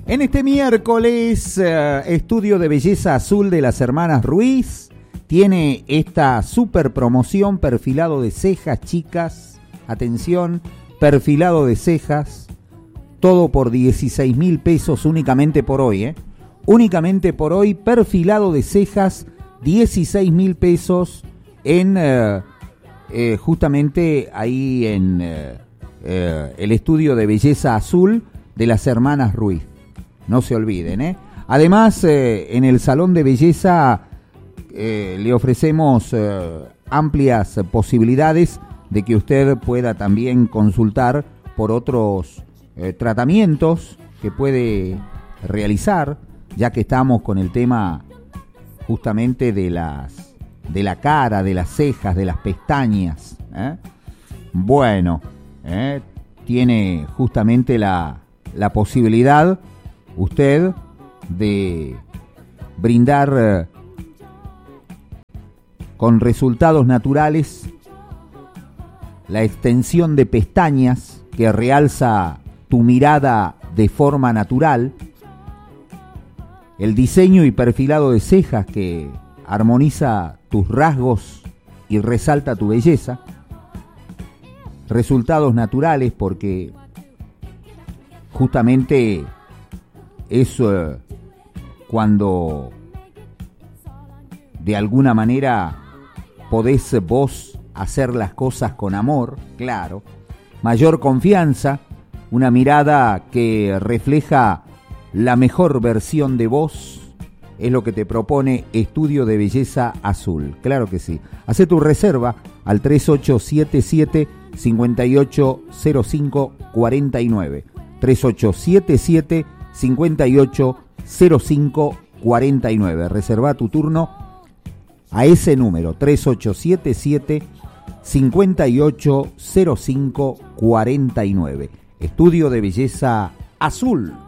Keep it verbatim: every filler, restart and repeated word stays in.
En este miércoles, uh, Estudio de Belleza Azul de las Hermanas Ruiz tiene esta super promoción, perfilado de cejas, chicas. Atención, perfilado de cejas, todo por dieciséis mil pesos únicamente por hoy, ¿eh? Únicamente por hoy, perfilado de cejas, dieciséis mil pesos en, uh, eh, justamente ahí en uh, uh, el Estudio de Belleza Azul de las Hermanas Ruiz. No se olviden, ¿eh? Además, eh, en el Salón de Belleza eh, le ofrecemos eh, amplias posibilidades de que usted pueda también consultar por otros eh, tratamientos que puede realizar, ya que estamos con el tema justamente de las de la cara, de las cejas, de las pestañas, ¿eh? Bueno, ¿eh? tiene justamente la, la posibilidad usted de brindar eh, con resultados naturales la extensión de pestañas que realza tu mirada de forma natural, el diseño y perfilado de cejas que armoniza tus rasgos y resalta tu belleza, resultados naturales porque justamente eso eh, cuando de alguna manera podés vos hacer las cosas con amor, claro, mayor confianza, una mirada que refleja la mejor versión de vos, es lo que te propone Estudio de Belleza Azul, claro que sí. Hacé tu reserva al tres ocho siete siete, cinco ocho cero cinco cuatro nueve, tres ocho siete siete, cinco ocho cero cinco cuatro nueve. Reserva tu turno a ese número, tres ocho siete siete, cinco ocho cero cinco cuatro nueve. Estudio de Belleza Azul.